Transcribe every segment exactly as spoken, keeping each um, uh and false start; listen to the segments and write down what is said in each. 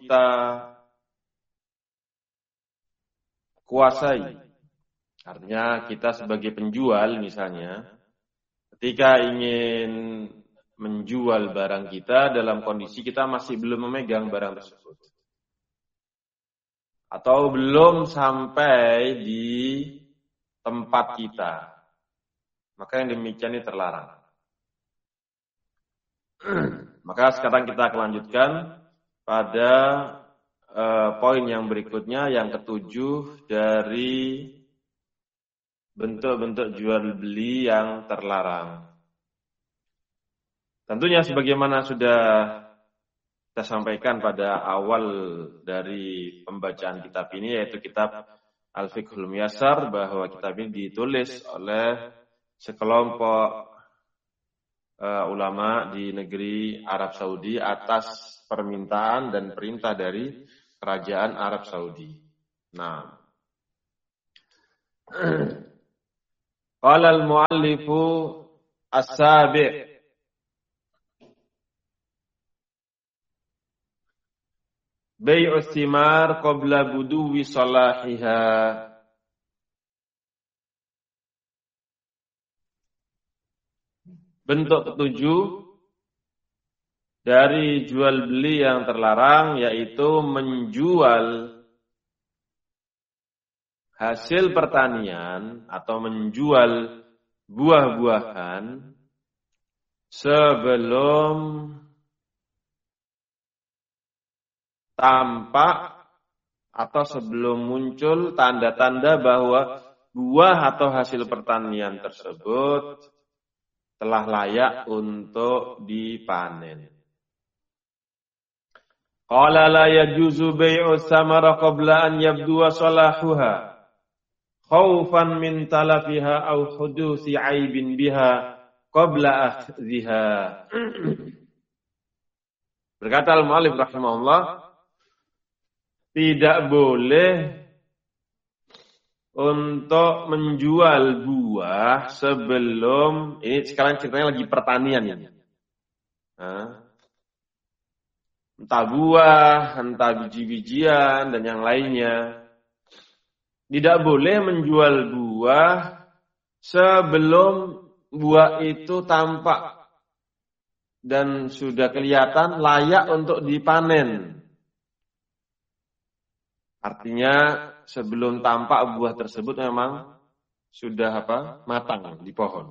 kita kuasai. Artinya kita sebagai penjual misalnya, ketika ingin menjual barang kita dalam kondisi kita masih belum memegang barang tersebut. Atau belum sampai di tempat kita. Maka yang demikian ini terlarang. Maka sekarang kita akan lanjutkan pada uh, poin yang berikutnya, yang ketujuh dari bentuk-bentuk jual beli yang terlarang. Tentunya sebagaimana sudah kita sampaikan pada awal dari pembacaan kitab ini, yaitu kitab Al-Fiqhul Muyassar, bahwa kitab ini ditulis oleh sekelompok uh, ulama di negeri Arab Saudi atas permintaan dan perintah dari kerajaan Arab Saudi. Nah, qala al-muallifu as-sabi' bai'u thimar qabla buduwi salahiha. Bentuk ketujuh dari jual beli yang terlarang, yaitu menjual hasil pertanian atau menjual buah-buahan sebelum tampak atau sebelum muncul tanda-tanda bahwa buah atau hasil pertanian tersebut telah layak untuk dipanen. Qala la yajuzu bai'u thamara qabla an yabduwa salahuha khaufan min talafiha aw hudusi aibin biha qabla akhdhiha. Berkata al-mu'allif rahimahullah, tidak boleh untuk menjual buah sebelum, ini sekarang ceritanya lagi pertanian ya. Nah, entah buah, entah biji-bijian dan yang lainnya. Tidak boleh menjual buah sebelum buah itu tampak dan sudah kelihatan layak untuk dipanen. Artinya sebelum tampak buah tersebut memang sudah apa? Matang di pohon.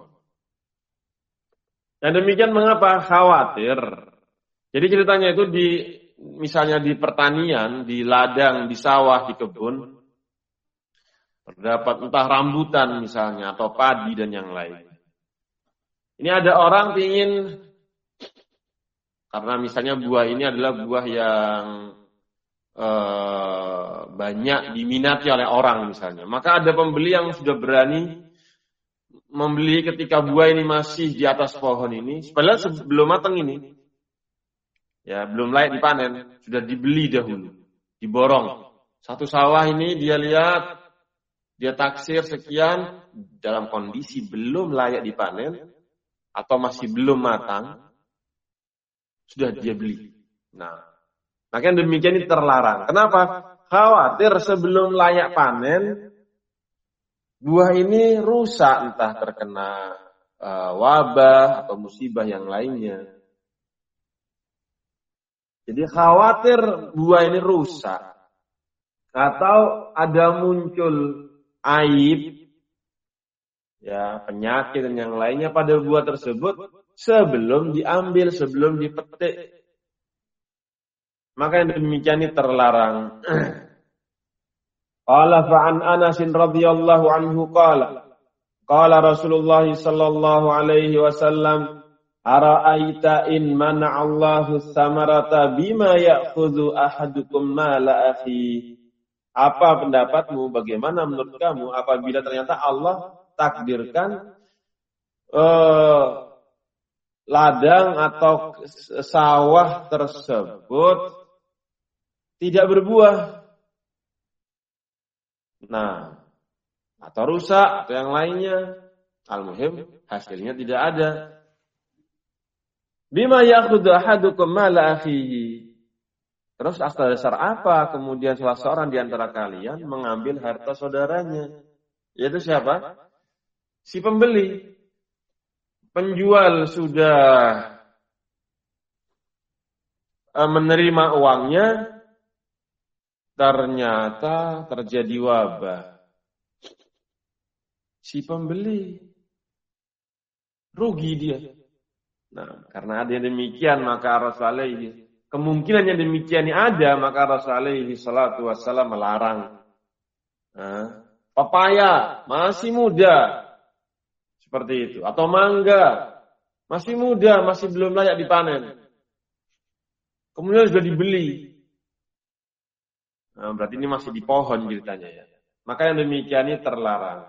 Dan demikian mengapa? Khawatir. Jadi ceritanya itu di misalnya di pertanian, di ladang, di sawah, di kebun, terdapat entah rambutan misalnya atau padi dan yang lain. Ini ada orang ingin, karena misalnya buah ini adalah buah yang eh, banyak diminati oleh orang misalnya. Maka ada pembeli yang sudah berani membeli ketika buah ini masih di atas pohon ini, padahal sebelum matang ini, ya belum layak dipanen, sudah dibeli dahulu, diborong. Satu sawah ini dia lihat, dia taksir sekian, dalam kondisi belum layak dipanen atau masih belum matang, sudah dia beli. Nah, makanya demikian ini terlarang. Kenapa? Khawatir sebelum layak panen, buah ini rusak, entah terkena uh, wabah atau musibah yang lainnya. Jadi khawatir buah ini rusak atau ada muncul aib, ya penyakit dan yang lainnya pada buah tersebut sebelum diambil, sebelum dipetik. Maka yang demikian ini terlarang. Qala fa'an Anas radhiyallahu anhu qala qala Rasulullah sallallahu alaihi wasallam ara'aita in mana'allahu tsamarata bima ya'khudhu ahadukum mala akhi. Apa pendapatmu, bagaimana menurut kamu apabila ternyata Allah takdirkan uh, ladang atau sawah tersebut tidak berbuah, nah, atau rusak atau yang lainnya, al-muhim hasilnya tidak ada. Bima ya'khudhu ahadukum mala akhihi. Terus atas dasar apa kemudian salah seorang di antara kalian mengambil harta saudaranya? Yaitu siapa? Si pembeli. Penjual sudah menerima uangnya, ternyata terjadi wabah. Si pembeli rugi dia. Nah, karena ada yang demikian maka Rasulullah kemungkinan yang demikian ini ada, maka Rasulullah sallallahu alaihi wasallam melarang. Nah, pepaya masih muda seperti itu, atau mangga masih muda, masih belum layak dipanen, kemudian sudah dibeli. Nah, berarti ini masih di pohon ceritanya ya. Maka yang demikian ini terlarang.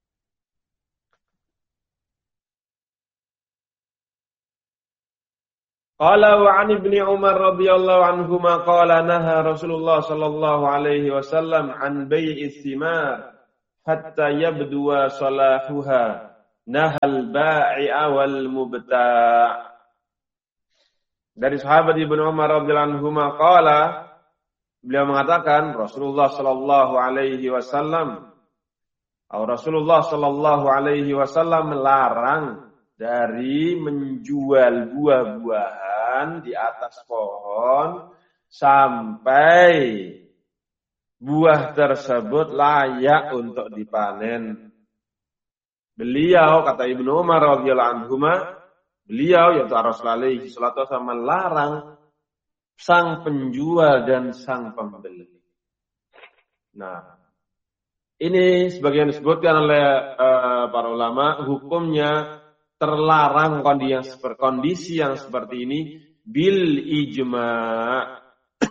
Qala wa 'an Ibnu Umar radhiyallahu anhuma qala naha Rasulullah sallallahu alaihi wasallam an bai'is thimar hatta yabduwa salahuha nahal ba'i'a wal mubta'. Dari sahabat Ibnu Umar radhiyallahu anhuma qala, beliau mengatakan Rasulullah sallallahu alaihi wasallam atau Rasulullah sallallahu alaihi wasallam melarang dari menjual buah-buahan di atas pohon sampai buah tersebut layak untuk dipanen. Beliau, kata Ibnu Umar radhiyallahu anhuma, beliau yaitu Rasulullah sallallahu alaihi wasallam melarang sang penjual dan sang pembeli. Nah, ini sebagian disebutkan oleh uh, para ulama, hukumnya terlarang kondisi yang, kondisi yang seperti ini bil ijma'.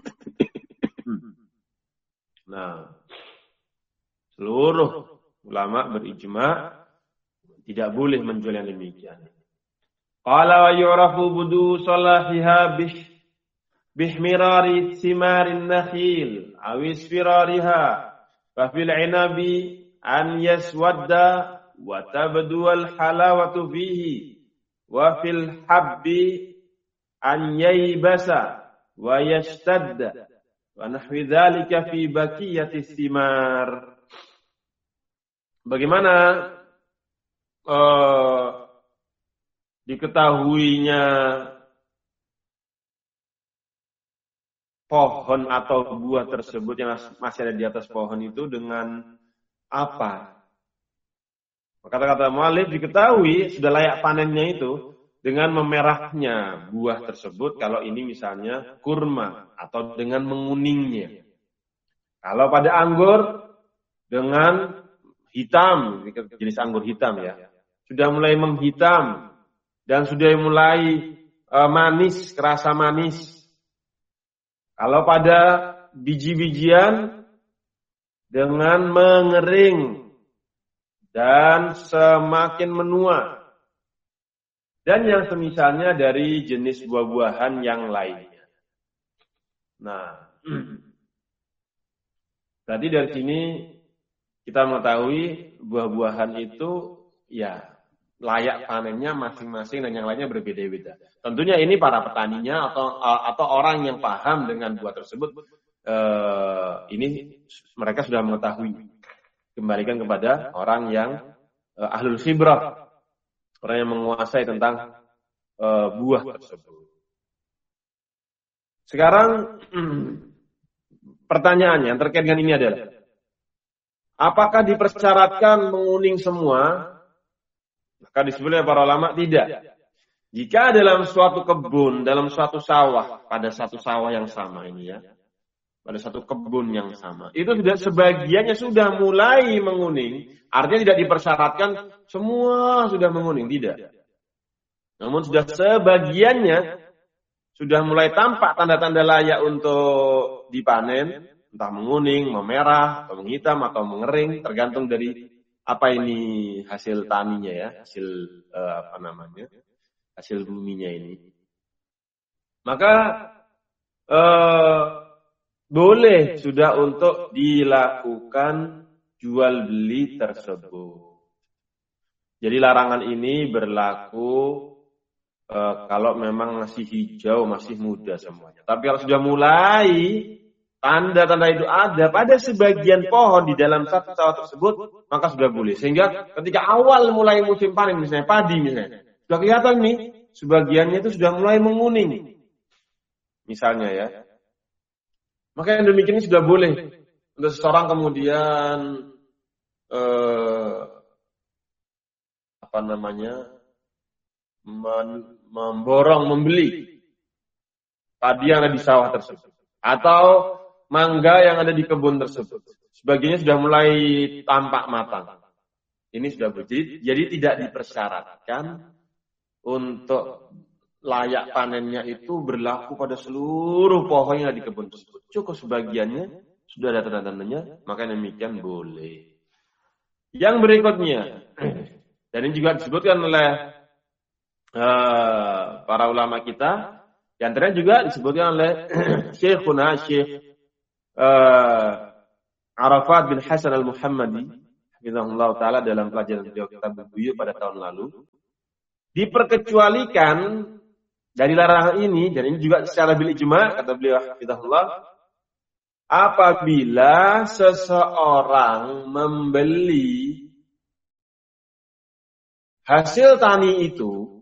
Nah, seluruh ulama berijma' tidak boleh menjual yang demikian. Qala wa yu'rafu budu salahiha bih bihmirari simarin nakhil aw isfirariha fa fil 'inabi an yaswadda wa tabdu al halawatu fihi wa fil habbi an yaybasa wa yashtadda wa nahwi dzalika fi baqiyati thimar. Bagaimana uh, diketahuinya pohon atau buah tersebut yang masih ada di atas pohon itu dengan apa? Kata-kata mu'allif, diketahui sudah layak panennya itu dengan memerahnya buah tersebut kalau ini misalnya kurma atau dengan menguningnya. Kalau pada anggur dengan hitam, jenis anggur hitam ya, sudah mulai menghitam dan sudah mulai uh, manis, kerasa manis. Kalau pada biji-bijian dengan mengering dan semakin menua. Dan yang semisalnya dari jenis buah-buahan yang lainnya. Nah, berarti dari sini kita mengetahui buah-buahan itu ya layak panennya masing-masing dan yang lainnya berbeda-beda. Tentunya ini para petaninya atau atau orang yang paham dengan buah tersebut, eh, ini mereka sudah mengetahui. Kembalikan kepada orang yang uh, ahlul khibrah, orang yang menguasai tentang uh, buah tersebut. Sekarang pertanyaannya terkait dengan ini adalah, apakah dipersyaratkan menguning semua? Maka disebut oleh para ulama tidak. Jika dalam suatu kebun, dalam suatu sawah, pada satu sawah yang sama ini ya, pada satu kebun yang sama, itu sudah sebagiannya sudah mulai menguning, artinya tidak dipersyaratkan semua sudah menguning, tidak. Namun sudah sebagiannya sudah mulai tampak tanda-tanda layak untuk dipanen, entah menguning, memerah, atau menghitam, atau mengering, tergantung dari apa ini hasil taninya ya, hasil eh, apa namanya, hasil buminya ini. Maka eh, boleh sudah untuk dilakukan jual beli tersebut. Jadi larangan ini berlaku uh, kalau memang masih hijau, masih muda semuanya. Tapi kalau sudah mulai, tanda-tanda itu ada pada sebagian pohon di dalam satu sawah tersebut, maka sudah boleh. Sehingga ketika awal mulai musim panen, misalnya padi misalnya, sudah kelihatan nih, sebagiannya itu sudah mulai menguning. Misalnya ya. Maka yang demikian ini sudah boleh. Untuk seseorang kemudian eh, apa namanya men, memborong, membeli padi yang ada di sawah tersebut atau mangga yang ada di kebun tersebut. Sebagiannya sudah mulai tampak matang. Ini sudah boleh. Jadi, jadi tidak dipersyaratkan untuk layak panennya itu berlaku pada seluruh pohon yang ada di kebun tersebut. Cukup sebagiannya sudah ada tanda-tandanya, maka demikian boleh. Yang berikutnya, dan ini juga disebutkan oleh uh, para ulama kita, yang terakhir juga disebutkan oleh Syekhuna Syekh uh, Arafat bin Hasan al-Muhammadi, hafizahullah ta'ala, dalam pelajaran beliau kitab Buyuk pada tahun lalu, diperkecualikan dari larangan ini, dan ini juga secara bil ijma, kata beliau hafizahullah, apabila seseorang membeli hasil tani itu,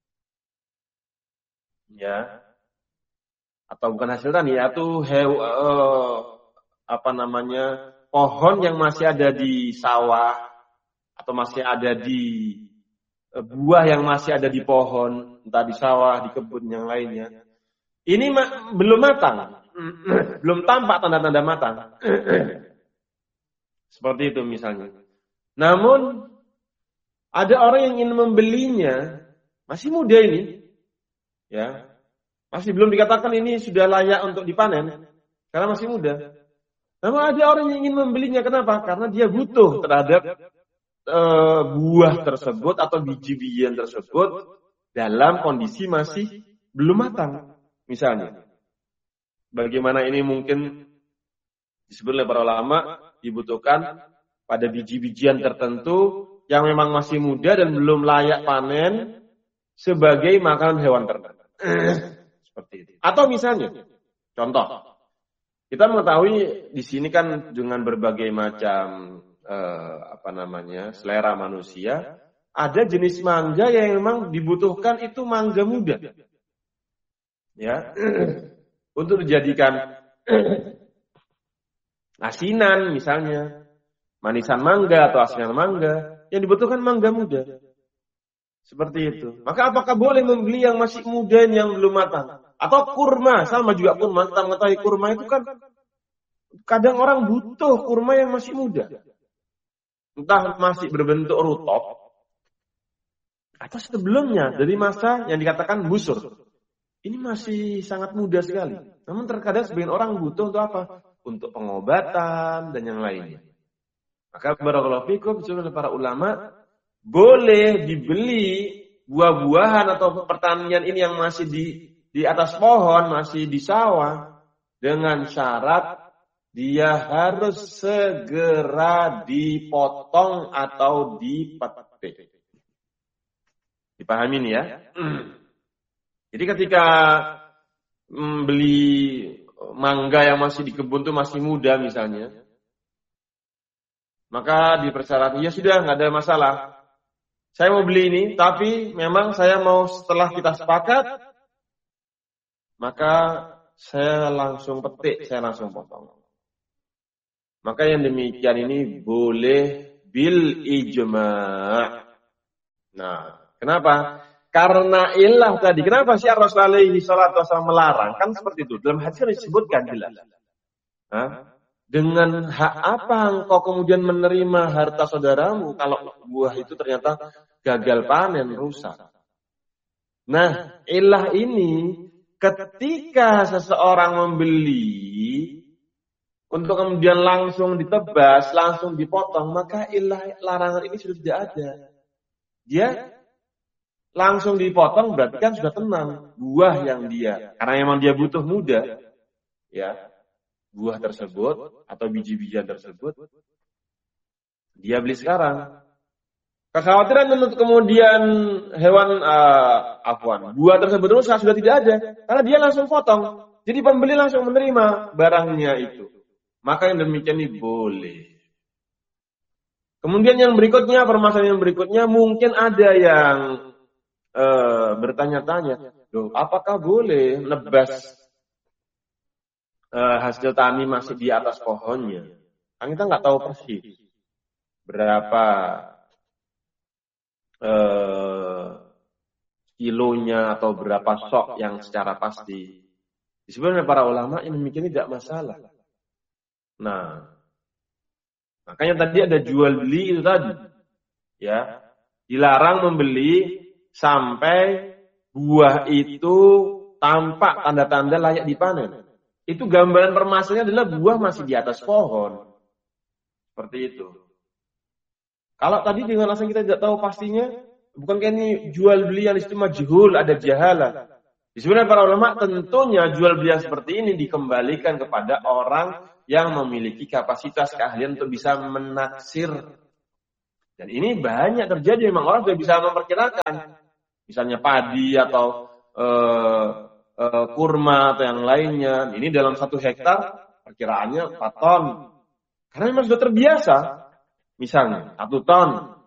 ya, atau bukan hasil tani, atau hew, uh, apa namanya, pohon yang masih ada di sawah atau masih ada di uh, buah yang masih ada di pohon, entah di sawah, di kebun yang lainnya, ini ma- belum matang. Belum tampak tanda-tanda matang. Seperti itu misalnya. Namun ada orang yang ingin membelinya, masih muda ini, ya, masih belum dikatakan ini sudah layak untuk dipanen, karena masih muda. Namun ada orang yang ingin membelinya, kenapa? Karena dia butuh terhadap uh, buah tersebut atau biji-bijian tersebut dalam kondisi masih belum matang, misalnya. Bagaimana ini mungkin disebut oleh para ulama dibutuhkan pada biji-bijian tertentu yang memang masih muda dan belum layak panen sebagai makanan hewan ternak. Seperti itu. Atau misalnya, contoh, kita mengetahui di sini kan dengan berbagai macam eh, apa namanya selera manusia, ada jenis mangga yang memang dibutuhkan itu mangga muda, ya. Untuk dijadikan asinan misalnya, manisan mangga atau asinan mangga, yang dibutuhkan mangga muda. Seperti itu. Maka apakah boleh membeli yang masih muda yang belum matang? Atau kurma, sama juga kurma. Kita mengetahui kurma itu kan, kadang orang butuh kurma yang masih muda. Entah masih berbentuk rutop, atau sebelumnya, dari masa yang dikatakan busur. Ini masih sangat muda sekali. Namun terkadang sebagian orang butuh untuk apa? Untuk pengobatan dan yang lainnya. Maka barakallahu fikum, oleh para ulama, boleh dibeli buah-buahan atau pertanian ini yang masih di di atas pohon, masih di sawah, dengan syarat dia harus segera dipotong atau dipetik. Dipahamin ya? Jadi ketika beli mangga yang masih di kebun itu masih muda misalnya, maka dipersyaratkan, ya sudah nggak ada masalah. Saya mau beli ini, tapi memang saya mau setelah kita sepakat, maka saya langsung petik, saya langsung potong. Maka yang demikian ini boleh bil ijma'. Nah, kenapa? Karena ilah tadi. Kenapa sih Rasulullah alaihi salatu wasallam melarang? Kan seperti itu. Dalam hadis disebutkan jelas. Hah? Dengan hak apa engkau kemudian menerima harta saudaramu kalau buah itu ternyata gagal panen, rusak? Nah, ilah ini ketika seseorang membeli untuk kemudian langsung ditebas, langsung dipotong, maka ilah larangan ini sudah tidak ada. Dia langsung dipotong berarti kan sudah tenang buah yang dia, karena memang dia butuh muda, ya, buah tersebut atau biji-bijian tersebut dia beli sekarang. Kekhawatiran untuk kemudian hewan uh, afwan, buah tersebut rusak sudah tidak ada, karena dia langsung potong. Jadi pembeli langsung menerima barangnya itu. Maka yang demikian ini boleh. Kemudian yang berikutnya, permasalahan yang berikutnya, mungkin ada yang uh, bertanya-tanya, loh, apakah boleh nebas uh, hasil tani masih di atas pohonnya? Kan kita nggak tahu persis berapa Eh, kilonya atau berapa sok yang secara pasti. Sebenarnya para ulama yang demikian tidak masalah. Nah, makanya tadi ada jual beli itu tadi, ya, dilarang membeli sampai buah itu tampak tanda-tanda layak dipanen. Itu gambaran permasalahannya adalah buah masih di atas pohon, seperti itu. Kalau tadi dengan alasan kita tidak tahu pastinya, bukankah ini jual beli yang disitu majhul, ada jahalah. Sebenarnya para ulama tentunya jual beli yang seperti ini dikembalikan kepada orang yang memiliki kapasitas keahlian untuk bisa menaksir. Dan ini banyak terjadi, memang orang sudah bisa memperkirakan. Misalnya padi atau uh, uh, kurma atau yang lainnya. Ini dalam satu hektar perkiraannya empat ton. Karena memang sudah terbiasa. Misalnya, satu ton.